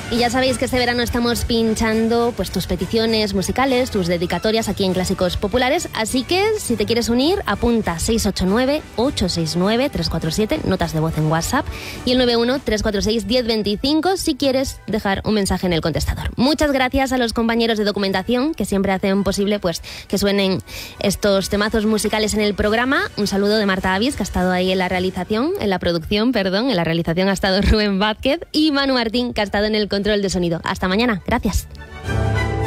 Y ya sabéis que este verano estamos pinchando pues tus peticiones musicales, tus dedicatorias aquí en Clásicos Populares, así que si te quieres unir, apunta 689-869-347, notas de voz en WhatsApp, y el 91-346-1025 si quieres dejar un mensaje en el contestador. Muchas gracias a los compañeros de documentación que siempre hacen posible pues que suenen estos temazos musicales en el programa. Un saludo de Marta Avis, que ha estado ahí en la realización, en la producción ha estado Rubén Vázquez, y Manu Martín, que ha estado en el control de sonido. Hasta mañana. Gracias.